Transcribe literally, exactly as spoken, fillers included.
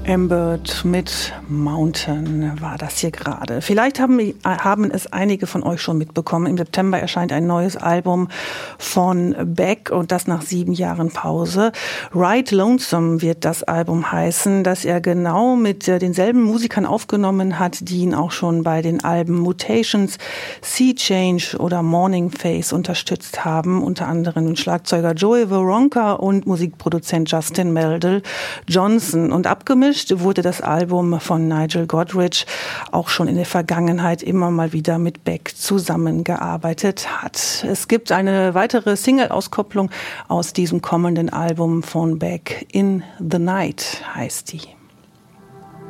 Ambert mit Mountain war das hier gerade. Vielleicht haben, haben es einige von euch schon mitbekommen. Im September erscheint ein neues Album von Beck und das nach sieben Jahren Pause. Ride Lonesome wird das Album heißen, das er genau mit denselben Musikern aufgenommen hat, die ihn auch schon bei den Alben Mutations, Sea Change oder Morning Face unterstützt haben. Unter anderem Schlagzeuger Joey Waronker und Musikproduzent Justin Meldal Johnson. Und abgemischt wurde das Album von Nigel Godrich, auch schon in der Vergangenheit immer mal wieder mit Beck zusammengearbeitet hat. Es gibt eine weitere Single-Auskopplung aus diesem kommenden Album von Beck. In the Night heißt die.